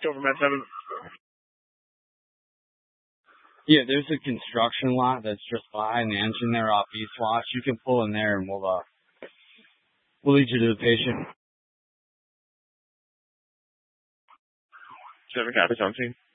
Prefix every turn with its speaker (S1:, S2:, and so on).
S1: over Med 7.
S2: Yeah, there's a construction lot that's just behind the engine there off East Watch. You can pull in there and we'll lead you to the patient.
S1: 7 copy, 17.